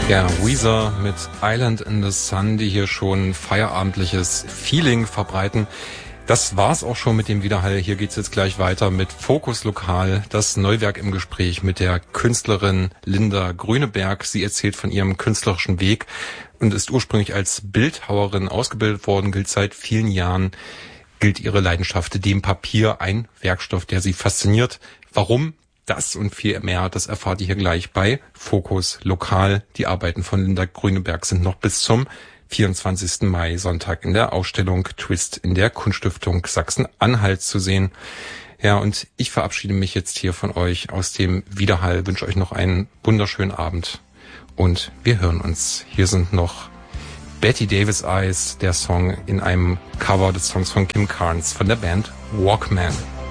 Ja, Weezer mit Island in the Sun, die hier schon feierabendliches Feeling verbreiten. Das war's auch schon mit dem Widerhall. Hier geht's jetzt gleich weiter mit Fokus Lokal, das Neuwerk im Gespräch mit der Künstlerin Linda Grüneberg. Sie erzählt von ihrem künstlerischen Weg und ist ursprünglich als Bildhauerin ausgebildet worden, gilt seit vielen Jahren, gilt ihre Leidenschaft dem Papier, ein Werkstoff, der sie fasziniert. Warum? Das und viel mehr, das erfahrt ihr hier gleich bei Fokus Lokal. Die Arbeiten von Linda Grüneberg sind noch bis zum 24. Mai, Sonntag, in der Ausstellung Twist in der Kunststiftung Sachsen-Anhalt zu sehen. Ja, und ich verabschiede mich jetzt hier von euch aus dem Widerhall, wünsche euch noch einen wunderschönen Abend und wir hören uns. Hier sind noch Betty Davis Eyes, der Song in einem Cover des Songs von Kim Carnes von der Band Walkman.